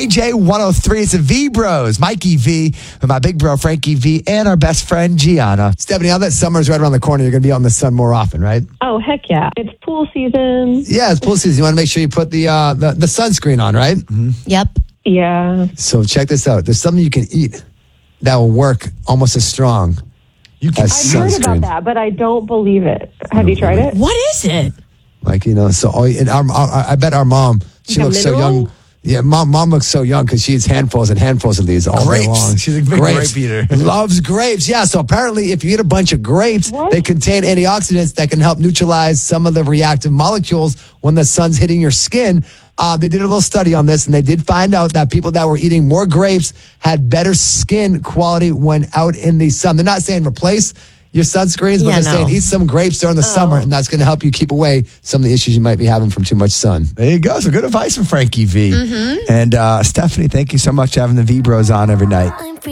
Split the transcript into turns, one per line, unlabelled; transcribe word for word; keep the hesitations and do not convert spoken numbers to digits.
J one oh three. It's the V Bros. Mikey V, with my big bro Frankie V, and our best friend Gianna. Stephanie, now that summer's right around the corner, you're going to be out in the sun more often, right?
Oh, heck yeah. It's pool season.
Yeah, it's pool season. You want to make sure you put the uh, the, the sunscreen on, right? Mm-hmm.
Yep.
Yeah.
So check this out. There's something you can eat that will work almost as strong
You can.
as
I've heard
sunscreen.
about that, but I don't believe it. Have you tried it?
What is it?
Like, you know, so, oh, and our, our, I bet our mom, she
Like a
looks so
mineral?
young. Yeah, mom mom looks so young because she eats handfuls and handfuls of these all
Grapes.
day long.
She's a big grape eater.
Loves grapes. Yeah, so apparently if you eat a bunch of grapes,
What?
they contain antioxidants that can help neutralize some of the reactive molecules when the sun's hitting your skin. Uh, they did a little study on this, and they did find out that people that were eating more grapes had better skin quality when out in the sun. They're not saying replace your sunscreens, but
Yeah,
they're
no.
saying eat some grapes during the summer, and that's going to help you keep away some of the issues you might be having from too much sun.
There you go. So good advice from Frankie V.
Mm-hmm.
And uh, Stephanie, thank you so much for having the V Bros on every night.